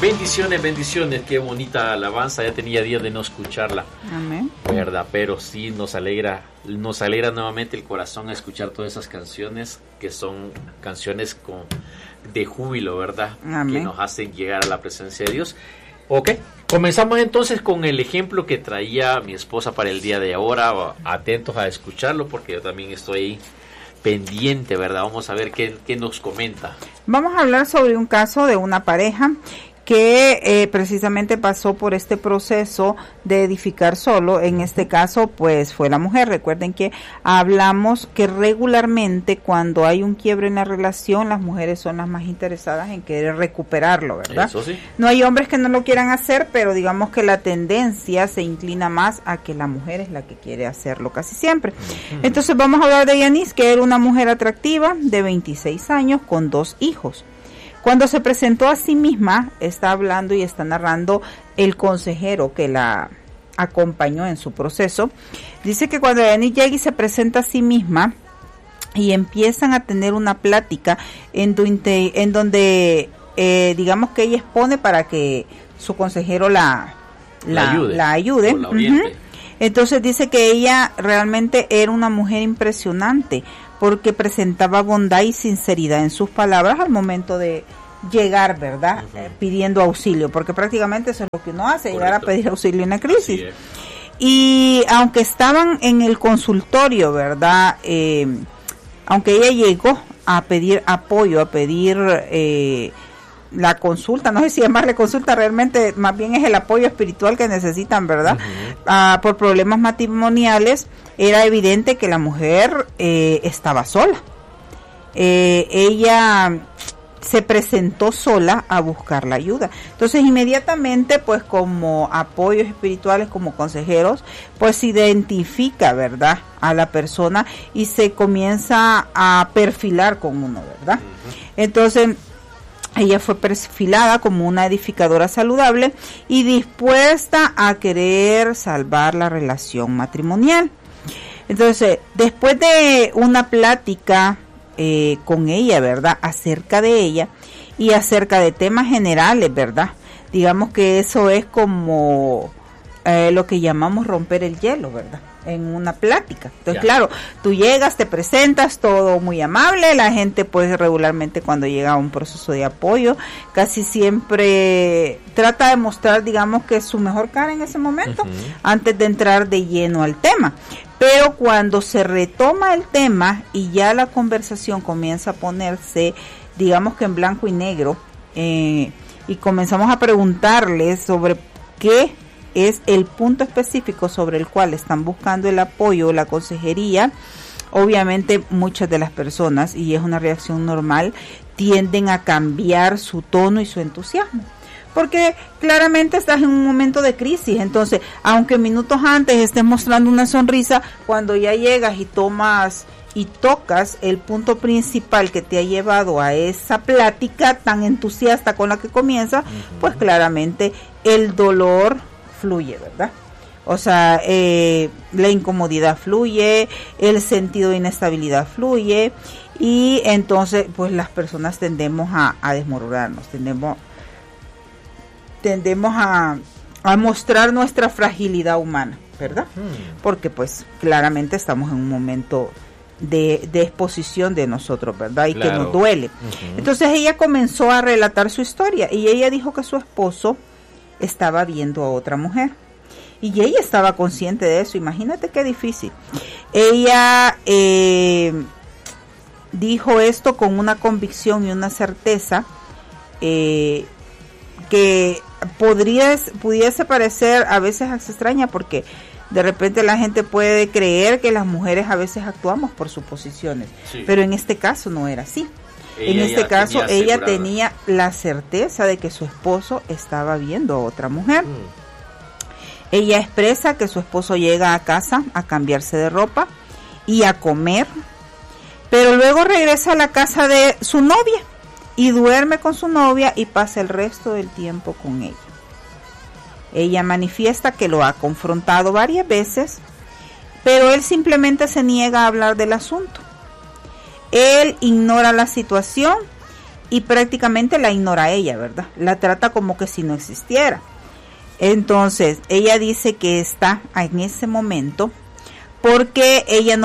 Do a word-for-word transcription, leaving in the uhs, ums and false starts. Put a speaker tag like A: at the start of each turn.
A: Bendiciones, bendiciones, qué bonita alabanza, ya tenía días de no escucharla.
B: Amén.
A: Verdad, pero sí nos alegra, nos alegra nuevamente el corazón a escuchar todas esas canciones que son canciones con, de júbilo, ¿verdad?
B: Amén.
A: Que nos hacen llegar a la presencia de Dios. Ok, comenzamos entonces con el ejemplo que traía mi esposa para el día de ahora, atentos a escucharlo porque yo también estoy pendiente, ¿verdad? Vamos a ver qué, qué nos comenta.
B: Vamos a hablar sobre un caso de una pareja que eh, precisamente pasó por este proceso de edificar solo. En este caso, pues fue la mujer. Recuerden que hablamos que regularmente cuando hay un quiebre en la relación, las mujeres son las más interesadas en querer recuperarlo, ¿verdad?
A: Eso sí.
B: No hay hombres que no lo quieran hacer, pero digamos que la tendencia se inclina más a que la mujer es la que quiere hacerlo casi siempre. Uh-huh. Entonces vamos a hablar de Yanis, que era una mujer atractiva de veintiséis años con dos hijos. Cuando se presentó a sí misma, está hablando y está narrando el consejero que la acompañó en su proceso. Dice que cuando Yanis llega y se presenta a sí misma y empiezan a tener una plática en, do, en donde, eh, digamos que ella expone para que su consejero la, la, la ayude. La ayude.
A: La
B: uh-huh. Entonces dice que ella realmente era una mujer impresionante, porque presentaba bondad y sinceridad en sus palabras al momento de llegar, ¿verdad? Uh-huh. Eh, pidiendo auxilio, porque prácticamente eso es lo que uno hace, correcto, llegar a pedir auxilio en una crisis. Sí, y aunque estaban en el consultorio, ¿verdad? Eh, aunque ella llegó a pedir apoyo, a pedir eh, la consulta, no sé si llamarle consulta, realmente más bien es el apoyo espiritual que necesitan, ¿verdad? Uh-huh. Ah, por problemas matrimoniales, era evidente que la mujer eh, estaba sola. Eh, ella se presentó sola a buscar la ayuda. Entonces inmediatamente, pues como apoyos espirituales, como consejeros, pues se identifica, ¿verdad?, a la persona y se comienza a perfilar con uno, ¿verdad? Uh-huh. Entonces ella fue perfilada como una edificadora saludable y dispuesta a querer salvar la relación matrimonial. Entonces, después de una plática eh, con ella, ¿verdad?, acerca de ella y acerca de temas generales, ¿verdad? Digamos que eso es como eh, lo que llamamos romper el hielo, ¿verdad?, en una plática. Entonces, yeah. claro, tú llegas, te presentas, todo muy amable, la gente pues regularmente cuando llega a un proceso de apoyo, casi siempre trata de mostrar, digamos, que es su mejor cara en ese momento, uh-huh. antes de entrar de lleno al tema. Pero cuando se retoma el tema y ya la conversación comienza a ponerse, digamos que en blanco y negro, eh, y comenzamos a preguntarles sobre qué es el punto específico sobre el cual están buscando el apoyo, la consejería, obviamente muchas de las personas, y es una reacción normal, tienden a cambiar su tono y su entusiasmo. Porque claramente estás en un momento de crisis, entonces, aunque minutos antes estés mostrando una sonrisa, cuando ya llegas y tomas y tocas el punto principal que te ha llevado a esa plática tan entusiasta con la que comienza, uh-huh. pues claramente el dolor fluye, ¿verdad? O sea, eh, la incomodidad fluye, el sentido de inestabilidad fluye, y entonces pues las personas tendemos a, a desmoronarnos, tendemos tendemos a, a mostrar nuestra fragilidad humana, ¿verdad? Hmm. Porque pues claramente estamos en un momento de, de exposición de nosotros, ¿verdad? Y claro, que nos duele. Uh-huh. Entonces ella comenzó a relatar su historia y ella dijo que su esposo estaba viendo a otra mujer. Y ella estaba consciente de eso. Imagínate qué difícil. Ella eh, dijo esto con una convicción y una certeza eh, que podría, pudiese parecer a veces extraña, porque de repente la gente puede creer que las mujeres a veces actuamos por suposiciones, sí. pero en este caso no era así. Ella en este caso tenía ella tenía la certeza de que su esposo estaba viendo a otra mujer. Mm. Ella expresa que su esposo llega a casa a cambiarse de ropa y a comer, pero luego regresa a la casa de su novia y duerme con su novia y pasa el resto del tiempo con ella. Ella manifiesta que lo ha confrontado varias veces, pero él simplemente se niega a hablar del asunto. Él ignora la situación y prácticamente la ignora a ella, ¿verdad? La trata como que si no existiera. Entonces, ella dice que está en ese momento porque ella no